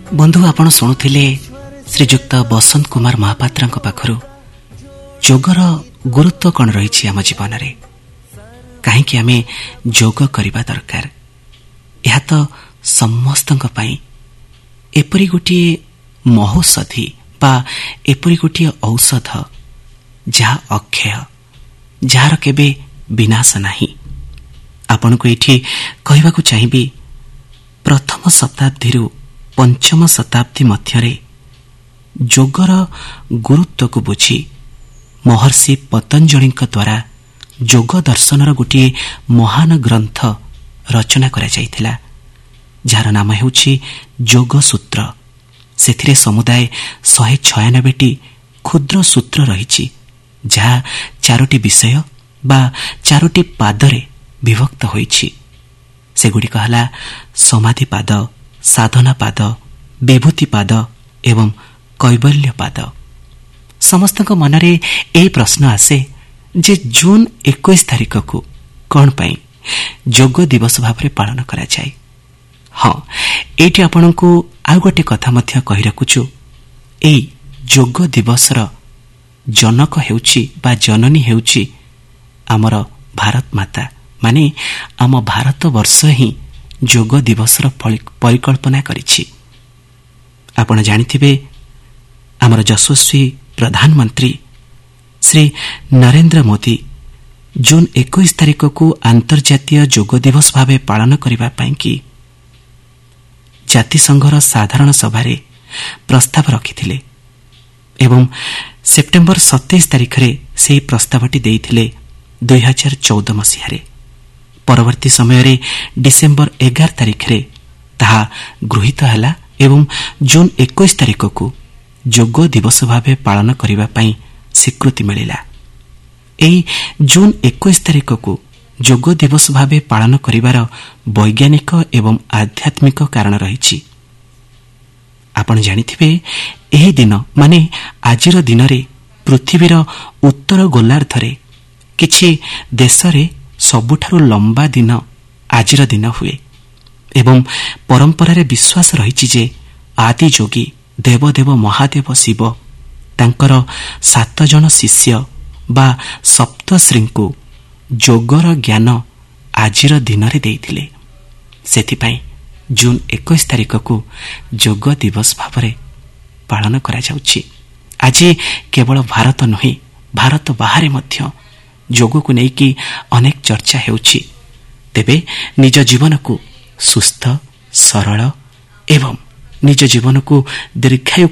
बंधु आपण शुणुले श्रीजुक्त बसंत कुमार महापात्र पाखु जोगर गुरुत्व कौन रही आम जीवन में कहीं आम जोग करने दरकार। यह तो समस्त एपरी गोटे महौषधि बा एपरी गोटे औषध जहा अक्षय जार केबे विनाश नहीं। आपण को ये कहवा चाहिए प्रथम शताब्दी पंचम शताब्दी मध्य जोगर गुरुत्व को बुझी महर्षि पतंजलि द्वारा जोग दर्शन गोटे महान ग्रंथ रचना करा जायथिला जार नाम हेउछि जोग सूत्र। सेथिरे समुदाय 196टी क्षुद्र सूत्र रहिछि जहा 4टी विषय बा 4टी पादरे विभक्त होइछि। सेगुड़िक हला समाधि पाद, साधना पाद, विभूति पाद एवं कैवल्य पाद। समस्त मनरे ए प्रश्न आसे जे जून 21 तारिख को कौन पाई जोग दिवस भाव में पालन करा जाए। हाँ, एटी आपण को आ गोटे कथा मध्य कहि रखुछु। ए जोग दिवस र जनक हेउछि बा जननी हेउछि आमर भारत माता, माने आम भारत वर्ष ही जोग दिवस र परिकल्पना करिछि। आपण जानिथिबे आमर यशस्वी प्रधानमंत्री श्री नरेंद्र मोदी जून 21 तारिख को अंतर्जातीय जोग दिवस भाव पालन करिबा पई कि जातिसंघर साधारण सभा प्रस्ताव रखिथिले एवं सेप्टेम्बर 27 तारिख रे से प्रस्तावटी देइथिले 2014 मसीह। परवर्ती समय रे डिसेम्बर 11 तारिख रे ताहा गृहीत हला एवं जून 21 तारिख को जोग दिवस भाव पालन करिबा पई स्वीकृति मिलिला। एई जून 21 तारिख को जोग दिवस भाव पालन करिवार वैज्ञानिक एवं आध्यात्मिक कारण रहिछि। आपण जानिथिबे एही दिन माने आजिर दिन रे पृथ्वीर उत्तर गोलार्ध रे किछि देश रे सबुठारु लंबा दिन आजिर दिन हुए एवं परंपरा रे विश्वास रहिछि जे आदि जोगी देवदेव महादेव शिव तांकर 7 जन शिष्य बा सप्तश्री को जोगर ज्ञान आजिर दिन रे देइथिले। सेथिपाई जून 21 तारिख को जोग दिवस भाव में पालन करा जाउछि। आज केवल भारत नुहे भारत बाहर मध्य जोग को लेकिन अनेक चर्चा हेउछि। तेबे निज जीवन को सुस्थ सरल एवं निज जीवन को दीर्घायु